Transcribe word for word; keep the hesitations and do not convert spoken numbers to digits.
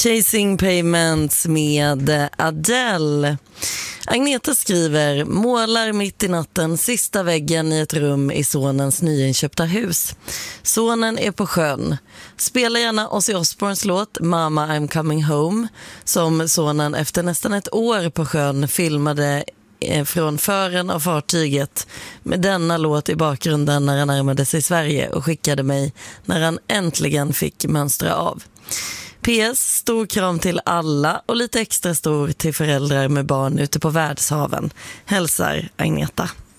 Chasing Payments med Adele. Agneta skriver: målar mitt i natten sista väggen i ett rum i sonens nyinköpta hus. Sonen är på sjön. Spelar gärna Ozzy Osbournes låt Mama I'm Coming Home, som sonen efter nästan ett år på sjön filmade från fören av fartyget med denna låt i bakgrunden när han närmade sig Sverige och skickade mig när han äntligen fick mönstra av. P S, stor kram till alla och lite extra stor till föräldrar med barn ute på världshaven. Hälsar Agneta.